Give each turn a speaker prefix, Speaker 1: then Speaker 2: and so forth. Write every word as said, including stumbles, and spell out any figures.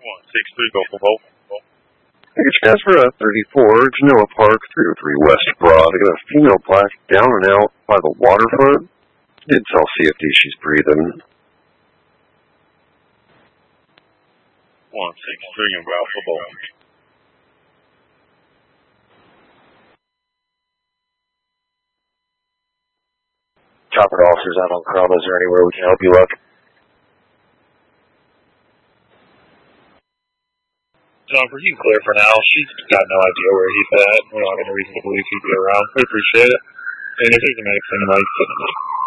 Speaker 1: one six three, go for both.
Speaker 2: H Casper at thirty-four, Genoa Park, three oh three West Broad. I got a female black down and out by the waterfront. Did tell C F D she's breathing.
Speaker 1: one six three, and route for both.
Speaker 3: Chopper officers out on Chroma. Is there anywhere we can help you look?
Speaker 4: Chopper, you can clear for now. She's got no idea where he's at. We don't have any reason to believe he'd be around. We appreciate it. And if there's a medic, send him out.